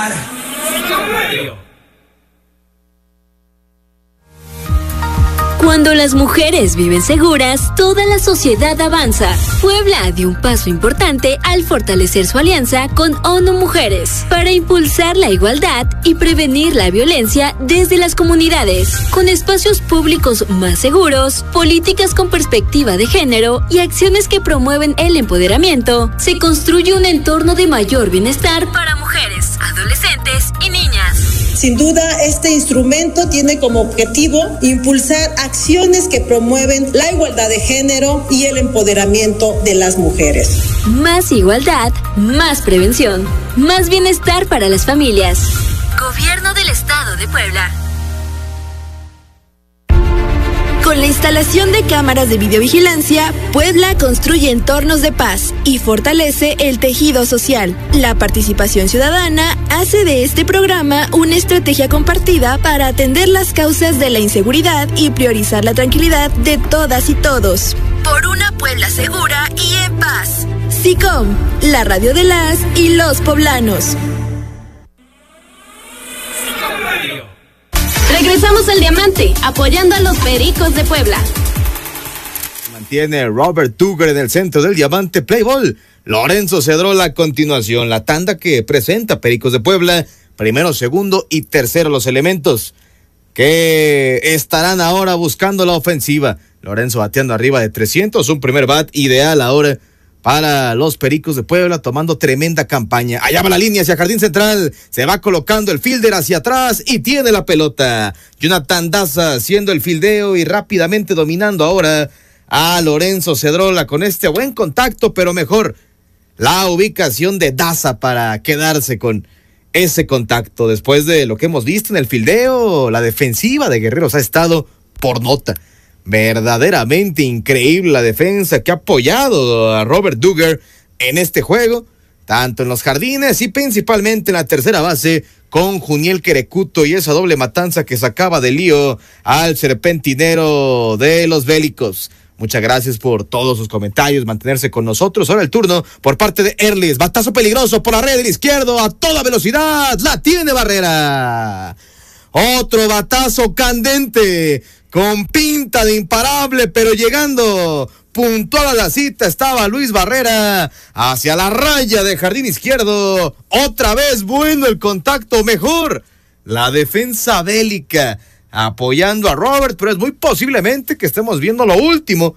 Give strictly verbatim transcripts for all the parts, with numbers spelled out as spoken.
Cuando las mujeres viven seguras, toda la sociedad avanza. Puebla dio un paso importante al fortalecer su alianza con ONU Mujeres para impulsar la igualdad y prevenir la violencia desde las comunidades, con espacios públicos más seguros, políticas con perspectiva de género y acciones que promueven el empoderamiento. Se construye un entorno de mayor bienestar para mujeres, adolescentes y niñas. Sin duda, este instrumento tiene como objetivo impulsar acciones que promueven la igualdad de género y el empoderamiento de las mujeres. Más igualdad, más prevención, más bienestar para las familias. Gobierno del Estado de Puebla. Con la instalación de cámaras de videovigilancia, Puebla construye entornos de paz y fortalece el tejido social. La participación ciudadana hace de este programa una estrategia compartida para atender las causas de la inseguridad y priorizar la tranquilidad de todas y todos. Por una Puebla segura y en paz. SICOM, la radio de las y los poblanos. Regresamos al Diamante, apoyando a los Pericos de Puebla. Mantiene Robert Duggar en el centro del Diamante Play Ball. Lorenzo Cedrola a continuación, la tanda que presenta Pericos de Puebla, primero, segundo y tercero los elementos que estarán ahora buscando la ofensiva. Lorenzo bateando arriba de trescientos, un primer bat ideal ahora para los Pericos de Puebla, tomando tremenda campaña. Allá va la línea hacia Jardín Central, se va colocando el fielder hacia atrás y tiene la pelota. Jonathan Daza haciendo el fildeo y rápidamente dominando ahora a Lorenzo Cedrola con este buen contacto, pero mejor la ubicación de Daza para quedarse con ese contacto. Después de lo que hemos visto en el fildeo, la defensiva de Guerreros ha estado por nota. Verdaderamente increíble la defensa que ha apoyado a Robert Duggar en este juego, tanto en los jardines y principalmente en la tercera base con Juniel Querecuto y esa doble matanza que sacaba de lío al serpentinero de los Bélicos. Muchas gracias por todos sus comentarios, mantenerse con nosotros. Ahora el turno por parte de Erlis, batazo peligroso por la red del izquierdo a toda velocidad, la tiene Barrera. Otro batazo candente, con pinta de imparable, pero llegando puntual a la cita estaba Luis Barrera hacia la raya de jardín izquierdo. Otra vez bueno el contacto, mejor la defensa bélica apoyando a Robert, pero es muy posiblemente que estemos viendo lo último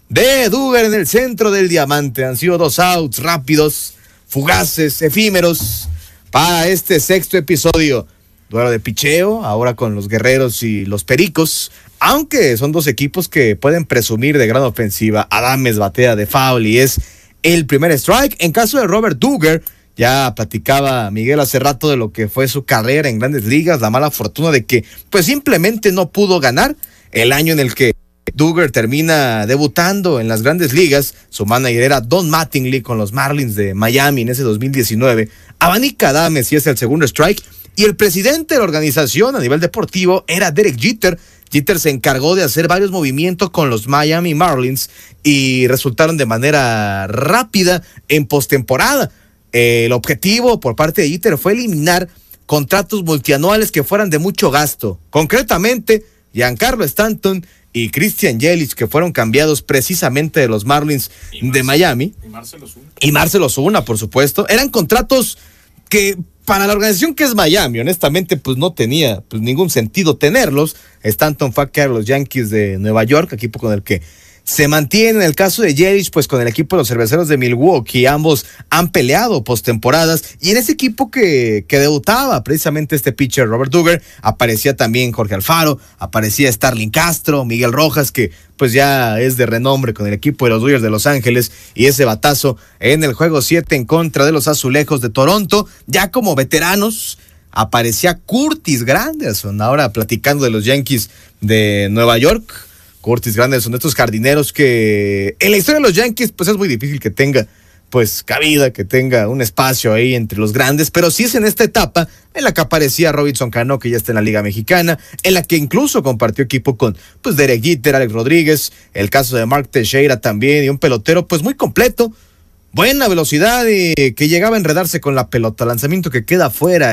de Duggar en el centro del Diamante. Han sido dos outs rápidos, fugaces, efímeros para este sexto episodio. Duelo de picheo, ahora con los Guerreros y los Pericos, aunque son dos equipos que pueden presumir de gran ofensiva. Adames batea de foul y es el primer strike. En caso de Robert Duggar, ya platicaba Miguel hace rato de lo que fue su carrera en Grandes Ligas, la mala fortuna de que pues simplemente no pudo ganar el año en el que Duggar termina debutando en las Grandes Ligas. Su manager era Don Mattingly con los Marlins de Miami en ese dos mil diecinueve. Abanica Adames y es el segundo strike. Y el presidente de la organización a nivel deportivo era Derek Jeter. Jeter se encargó de hacer varios movimientos con los Miami Marlins y resultaron de manera rápida en postemporada. Eh, el objetivo por parte de Jeter fue eliminar contratos multianuales que fueran de mucho gasto. Concretamente, Giancarlo Stanton y Christian Yelich, que fueron cambiados precisamente de los Marlins de Miami. Y Marcell Ozuna. Y Marcell Ozuna, por supuesto. Eran contratos que para la organización que es Miami, honestamente, pues no tenía pues, ningún sentido tenerlos. Stanton fue a quedar a los Yankees de Nueva York, equipo con el que se mantiene. En el caso de Yelich, pues con el equipo de los Cerveceros de Milwaukee, ambos han peleado postemporadas, y en ese equipo que, que debutaba precisamente este pitcher Robert Duggar, aparecía también Jorge Alfaro, aparecía Starlin Castro, Miguel Rojas, que pues ya es de renombre con el equipo de los Dodgers de Los Ángeles, y ese batazo en el juego siete en contra de los Azulejos de Toronto. Ya como veteranos aparecía Curtis Granderson, ahora platicando de los Yankees de Nueva York. Curtis Granderson, estos jardineros que en la historia de los Yankees pues es muy difícil que tenga pues cabida, que tenga un espacio ahí entre los grandes, pero sí es en esta etapa en la que aparecía Robinson Cano, que ya está en la Liga Mexicana, en la que incluso compartió equipo con pues Derek Jeter, Alex Rodríguez, el caso de Mark Teixeira también, y un pelotero pues muy completo, buena velocidad y que llegaba a enredarse con la pelota, lanzamiento que queda fuera.